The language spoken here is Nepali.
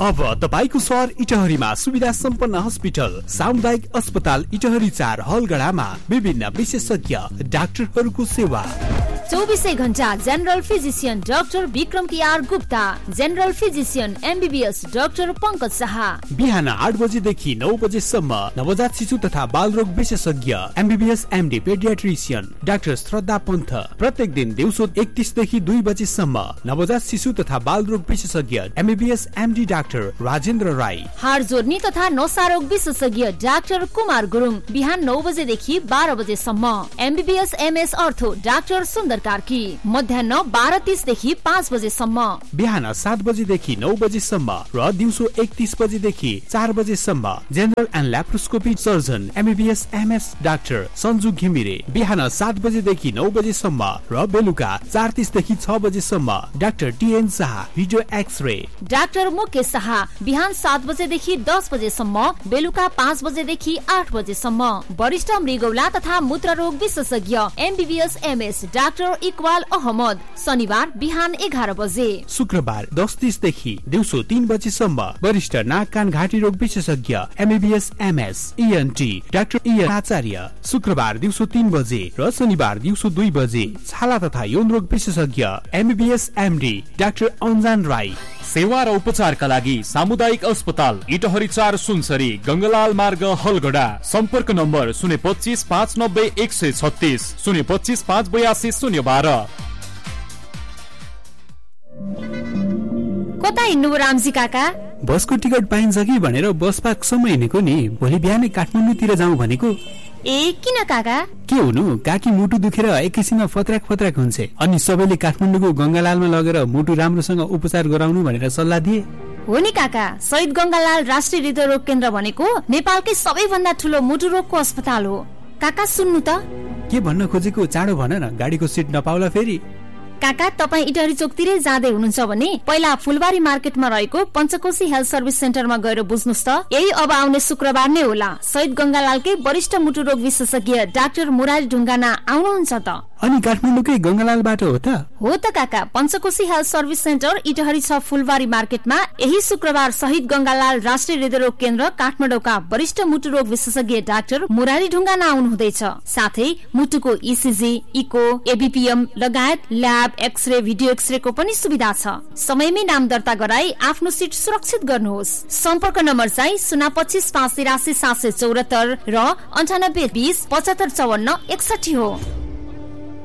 अब तपाईको सहर इटहरीमा सुविधा सम्पन्न अस्पताल सामुदायिक अस्पताल इटहरी 4 हलगडामा विभिन्न विशेषज्ञ डाक्टरहरूको सेवा। 24 घण्टा general physician doctor Vikram K R Gupta, general physician MBBS doctor Pankaj Shah. बिहान 8 बजेदेखि 9 बजेसम्म नवजात शिशु तथा बालरोग विशेषज्ञ एमबीबीएस एमडी पेडियाट्रिशियन डाक्टर श्रद्धा पन्थ। प्रत्येक दिन दिउँसो 31 देखि 2 बजेसम्म नवजात शिशु तथा बालरोग विशेषज्ञ MBBS MD doctor Rajendra Rai. हाड जोड्ने तथा नसारोग विशेषज्ञ डाक्टर कुमार गुरुङ। बिहान 9 बजेदेखि 12 बजेसम्म एमबीबीएस एमएस अर्थो डाक्टर सुन्दर कार्की। मध्याह्न 12:30 देखि 5 बजेसम्म। बिहान 7 बजेदेखि 9 बजेसम्म र दिउँसो 31 बजेदेखि 4 बजेसम्म general and laparoscopy surgeon MBBS MS doctor Sanju Ghimire. बिहान 7 बजेदेखि 9 बजेसम्म र बेलुका 4:30 देखि 6 बजेसम्म doctor TN Shah video x-ray. Doctor Mukesh Shah बिहान 7 बजेदेखि 10 बजेसम्म, बेलुका 5 बजेदेखि 8 बजेसम्म। वरिष्ठ मृगौला तथा मूत्ररोग विशेषज्ञ MBBS MS doctor Iqbal Ahmad. शनिबार बिहान 11 बजे। शुक्रबार 10:30 देखि दिउँसो 3 बजेसम्म वरिष्ठ नाक कान घाँटी रोग विशेषज्ञ एमबीबीएस एमएस ईएनटी डाक्टर ईएन आचार्य। शुक्रबार दिउँसो 3 बजे र शनिबार दिउँसो 2 बजे छाला तथा यौन रोग विशेषज्ञ एमबीबीएस एमडी डाक्टर अन्जान राई। सेवा र उपचारका लागि सामुदायिक अस्पताल इटहरी 4 सुनसरी गंगलाल मार्ग हलगडा। सम्पर्क नम्बर 025 590 136 025 582 012। कता हिँड्नु रामजी काका? बसको टिकट पाइन्छ कि भनेर बस पार्कसम्म हिँडेको नि। भोलि बिहानै काठमाडौँतिर जाउँ भनेको। ए किन काका? के हुनु, काकी मुटु दुखेर एकैछिनमा फत्राक फत्राक हुन्छ। अनि सबैले काठमाडौँको गंगालालमा लगेर मुटु राम्रोसँग उपचार गराउनु भनेर सल्लाह दिए। हो नि काका, शहीद गंगालाल राष्ट्रिय हृदयरोग केन्द्र भनेको नेपालकै सबैभन्दा ठुलो मुटु रोगको अस्पताल हो। काका सुन्नु त। के भन्न खोजेको चाँडो भन न, गाडीको सिट नपाउला फेरि। काका तपाईँ इटहरी चोकतिरै जाँदै हुनुहुन्छ भने पहिला फुलबारी मार्केटमा रहेको पञ्चकोशी हेल्थ सर्भिस सेन्टरमा गएर बुझ्नुस् त। यही अब आउने शुक्रबार नै होला। शहीद गंगालालकै वरिष्ठ मुटु रोग विशेषज्ञ डाक्टर मुरारी ढुङ्गाना आउनुहुन्छ त। अनि काठमाडौँकै गंगालालबाट हो त? हो त काका, Panchkoshi health service centre Itahari 6 फुलबारी मार्केटमा यही शुक्रबार शहीद गंगालाल राष्ट्रिय हृदयरोग केन्द्र काठमाडौँका वरिष्ठ मुटु रोग विशेषज्ञ डाक्टर मुरारी ढुङ्गाना आउनुहुँदैछ। साथै मुटुको इसिजी, इको, एबीपीएम लगायत ल्याब, एक्सरे, भिडियो एक्सरेको पनि सुविधा छ। समयमै नाम दर्ता गराई आफ्नो सिट सुरक्षित गर्नुहोस्। सम्पर्क नम्बर चाहिँ 025 583 774 र 98 20 75 54 61 हो।